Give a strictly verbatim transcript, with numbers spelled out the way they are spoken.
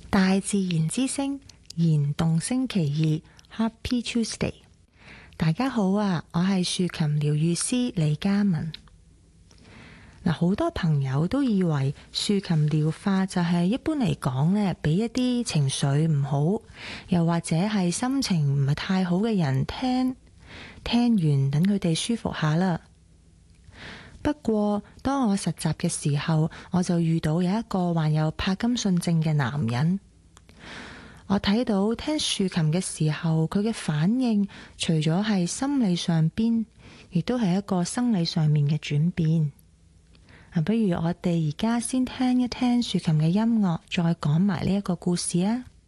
大自然之聲燃動星期二 Happy Tuesday， 大家好啊！我係豎琴療癒師李嘉文。嗱，好多朋友都以為豎琴療法就係一般嚟講咧，俾一啲情緒唔好，又或者係心情唔係太好嘅人聽，聽完等佢哋舒服下啦。不過，當我實習嘅時候，我就遇到有一個患有帕金遜症嘅男人。我睇到聽豎琴嘅時候，佢嘅反應除咗係心理上邊，亦都係一個生理上面嘅轉變。啊，不如我哋而家先聽一聽豎琴嘅音樂，再講埋呢一個故事啊！